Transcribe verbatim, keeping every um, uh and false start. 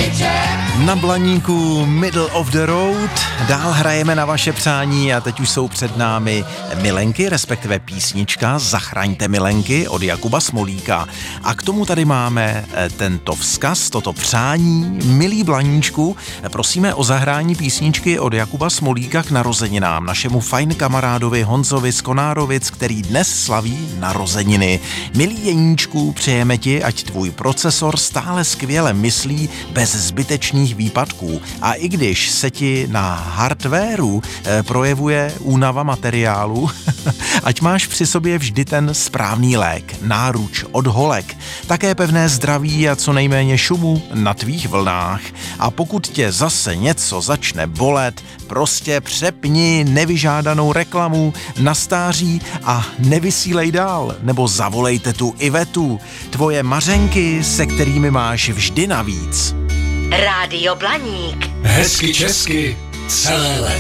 Na Blaníku Middle of the Road dál hrajeme na vaše přání a teď už jsou před námi milenky, respektive písnička Zachraňte milenky od Jakuba Smolíka. A k tomu tady máme tento vzkaz, toto přání. Milý Blaníčku, prosíme o zahrání písničky od Jakuba Smolíka k narozeninám našemu fajn kamarádovi Honzovi z Konárovic, který dnes slaví narozeniny. Milý Jeníčku, přejeme ti, ať tvůj procesor stále skvěle myslí bez zbytečných výpadků. A i když se ti na hardwareu e, projevuje únava materiálu, ať máš při sobě vždy ten správný lék, náruč od holek, také pevné zdraví a co nejméně šumu na tvých vlnách. A pokud tě zase něco začne bolet, prostě přepni nevyžádanou reklamu na stáří a nevysílej dál, nebo zavolejte tu Ivetu, tvoje mařenky, se kterými máš vždy navíc. Rádio Blaník. Hezky česky celé léto.